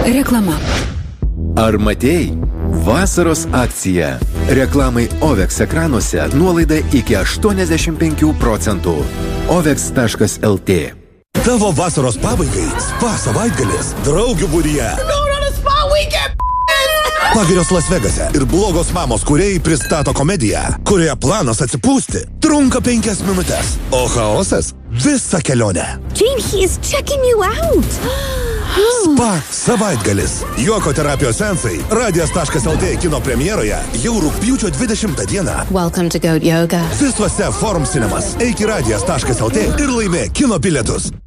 Reklama. Ar matėjai? Vasaros akcija. Reklamai OVEX ekranuose nuolaida iki 85%. OVEX.lt. Tavo vasaros pabaigai spa savaitgalis draugių būryje. Pagirios Las Vegase ir blogos mamos kūrėjai pristato komediją, kurioje planas atsipūsti trunka 5 minutes, o chaosas visą kelionę. Jane, he is checking you out. Spa savaitgalis. Juoko terapijos seansai Radijas.lt kino premjeroje jau rugpjūčio 20 dieną. Welcome to Goat Yoga. Visuose Forum Cinemas. Eik į Radijas.lt ir laimėk kino bilietus.